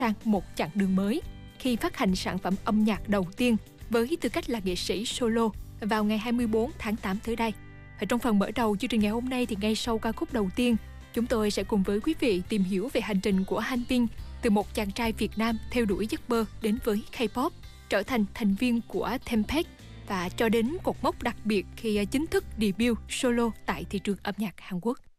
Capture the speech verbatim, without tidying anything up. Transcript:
sang một chặng đường mới khi phát hành sản phẩm âm nhạc đầu tiên với tư cách là nghệ sĩ solo vào ngày hai mươi tư tháng tám tới đây. Và trong phần mở đầu chương trình ngày hôm nay thì ngay sau ca khúc đầu tiên, chúng tôi sẽ cùng với quý vị tìm hiểu về hành trình của Hanbin từ một chàng trai Việt Nam theo đuổi giấc mơ đến với K-pop, trở thành thành viên của Tempest và cho đến cột mốc đặc biệt khi chính thức debut solo tại thị trường âm nhạc Hàn Quốc.